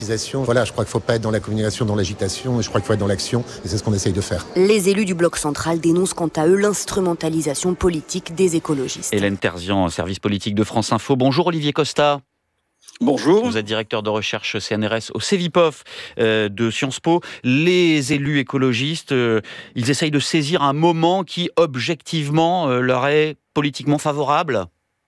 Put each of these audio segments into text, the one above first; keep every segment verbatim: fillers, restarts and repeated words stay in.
Voilà, je crois qu'il ne faut pas être dans la communication, dans l'agitation, et je crois qu'il faut être dans l'action, et c'est ce qu'on essaye de faire. Les élus du bloc central dénoncent quant à eux l'instrumentalisation politique des écologistes. Hélène Terzian, service politique de France Info. Bonjour Olivier Costa. Bonjour. Vous êtes directeur de recherche C N R S au Cevipof euh, de Sciences Po. Les élus écologistes, euh, ils essayent de saisir un moment qui, objectivement, euh, leur est politiquement favorable.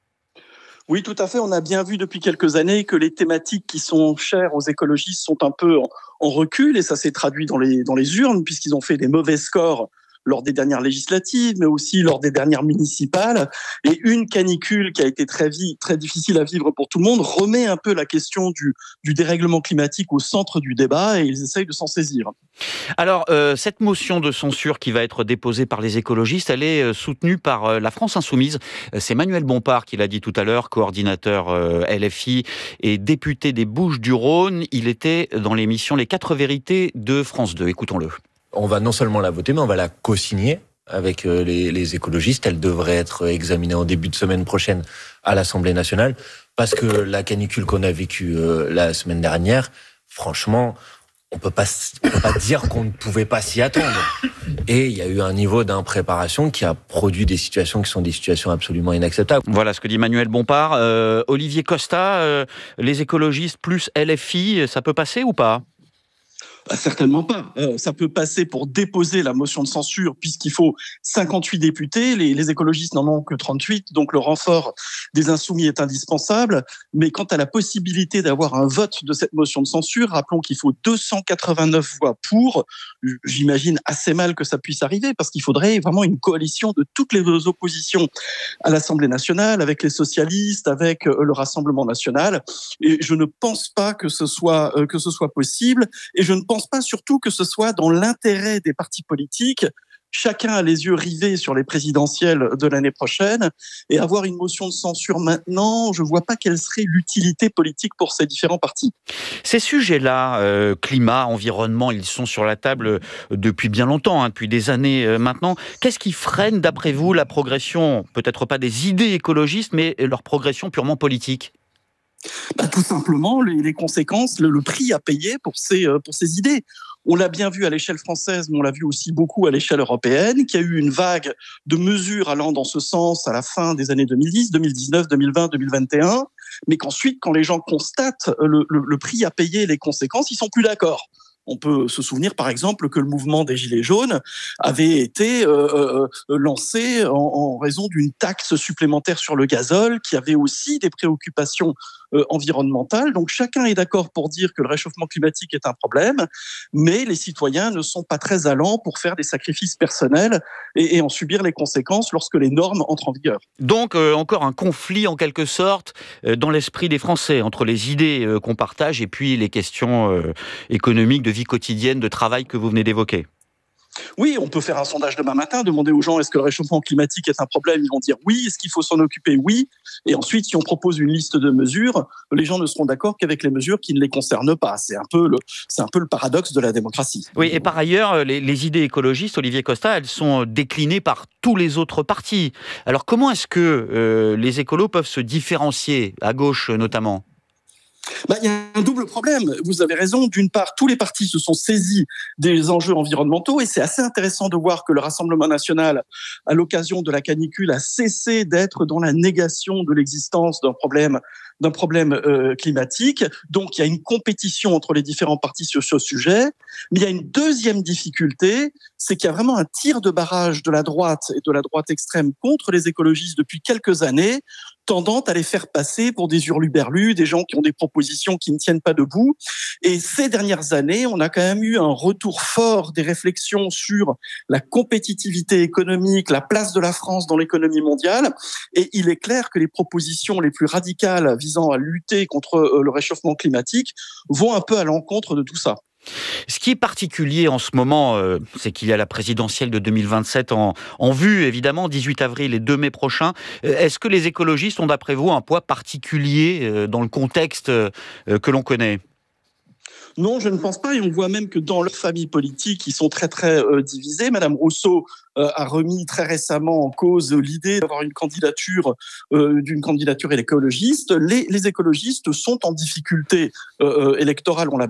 Oui, tout à fait. On a bien vu depuis quelques années que les thématiques qui sont chères aux écologistes sont un peu en, en recul, et ça s'est traduit dans les, dans les urnes, puisqu'ils ont fait des mauvais scores lors des dernières législatives, mais aussi lors des dernières municipales. Et une canicule qui a été très, vi- très difficile à vivre pour tout le monde remet un peu la question du, du dérèglement climatique au centre du débat, et ils essayent de s'en saisir. Alors, euh, cette motion de censure qui va être déposée par les écologistes, elle est euh, soutenue par euh, la France Insoumise. C'est Manuel Bompard qui l'a dit tout à l'heure, coordinateur euh, L F I et député des Bouches-du-Rhône. Il était dans l'émission Les Quatre Vérités de France deux. Écoutons-le. On va non seulement la voter, mais on va la co-signer avec les, les écologistes. Elle devrait être examinée en début de semaine prochaine à l'Assemblée nationale, parce que la canicule qu'on a vécue euh, la semaine dernière, franchement, on peut pas, on peut pas dire qu'on ne pouvait pas s'y attendre. Et il y a eu un niveau d'impréparation qui a produit des situations qui sont des situations absolument inacceptables. Voilà ce que dit Manuel Bompard. Euh, Olivier Costa, euh, les écologistes plus L F I, ça peut passer ou pas ? Ah, certainement pas. Euh, ça peut passer pour déposer la motion de censure, puisqu'il faut cinquante-huit députés. Les, les écologistes n'en ont que trente-huit, donc le renfort des insoumis est indispensable. Mais quant à la possibilité d'avoir un vote de cette motion de censure, rappelons qu'il faut deux cent quatre-vingt-neuf voix pour. J'imagine assez mal que ça puisse arriver, parce qu'il faudrait vraiment une coalition de toutes les oppositions à l'Assemblée nationale, avec les socialistes, avec le Rassemblement national. Et je ne pense pas que ce soit, que ce soit possible. Et je ne pense pas surtout que ce soit dans l'intérêt des partis politiques. Chacun a les yeux rivés sur les présidentielles de l'année prochaine, et avoir une motion de censure maintenant, je ne vois pas quelle serait l'utilité politique pour ces différents partis. Ces sujets-là, euh, climat, environnement, ils sont sur la table depuis bien longtemps, hein, depuis des années euh, maintenant. Qu'est-ce qui freine, d'après vous, la progression, peut-être pas des idées écologistes, mais leur progression purement politique ? Bah, tout simplement, les, les conséquences, le, le prix à payer pour ces, euh, pour ces idées. On l'a bien vu à l'échelle française, mais on l'a vu aussi beaucoup à l'échelle européenne, qu'il y a eu une vague de mesures allant dans ce sens à la fin des années deux mille dix, deux mille dix-neuf, deux mille vingt, deux mille vingt et un, mais qu'ensuite, quand les gens constatent le, le, le prix à payer, les conséquences, ils sont plus d'accord. On peut se souvenir, par exemple, que le mouvement des Gilets jaunes avait été euh, euh, lancé en, en raison d'une taxe supplémentaire sur le gazole, qui avait aussi des préoccupations euh, environnementales. Donc, chacun est d'accord pour dire que le réchauffement climatique est un problème, mais les citoyens ne sont pas très allants pour faire des sacrifices personnels et, et en subir les conséquences lorsque les normes entrent en vigueur. Donc, euh, encore un conflit, en quelque sorte, euh, dans l'esprit des Français, entre les idées euh, qu'on partage et puis les questions euh, économiques, de vie quotidienne, de travail que vous venez d'évoquer. Oui, on peut faire un sondage demain matin, demander aux gens est-ce que le réchauffement climatique est un problème, ils vont dire oui, est-ce qu'il faut s'en occuper, oui, et ensuite si on propose une liste de mesures, les gens ne seront d'accord qu'avec les mesures qui ne les concernent pas. C'est un peu le, c'est un peu le paradoxe de la démocratie. Oui, et par ailleurs, les, les idées écologistes, Olivier Costa, elles sont déclinées par tous les autres partis. Alors comment est-ce que euh, les écolos peuvent se différencier, à gauche notamment ? Bah, il y a un double problème. Vous avez raison. D'une part, tous les partis se sont saisis des enjeux environnementaux, et c'est assez intéressant de voir que le Rassemblement national, à l'occasion de la canicule, a cessé d'être dans la négation de l'existence d'un problème, d'un problème euh, climatique. Donc, il y a une compétition entre les différents partis sur ce sujet. Mais il y a une deuxième difficulté, c'est qu'il y a vraiment un tir de barrage de la droite et de la droite extrême contre les écologistes depuis quelques années, tendant à les faire passer pour des hurluberlus, des gens qui ont des propositions qui ne tiennent pas debout. Et ces dernières années, on a quand même eu un retour fort des réflexions sur la compétitivité économique, la place de la France dans l'économie mondiale. Et il est clair que les propositions les plus radicales visant à lutter contre le réchauffement climatique vont un peu à l'encontre de tout ça. Ce qui est particulier en ce moment, euh, c'est qu'il y a la présidentielle de deux mille vingt-sept en, en vue, évidemment, dix-huit avril et deux mai prochain. Euh, est-ce que les écologistes ont, d'après vous, un poids particulier euh, dans le contexte euh, que l'on connaît ? Non, je ne pense pas. Et on voit même que dans leur famille politique, ils sont très, très euh, divisés. Madame Rousseau euh, a remis très récemment en cause l'idée d'avoir une candidature, euh, d'une candidature écologiste. Les, les écologistes sont en difficulté euh, électorale, on l'a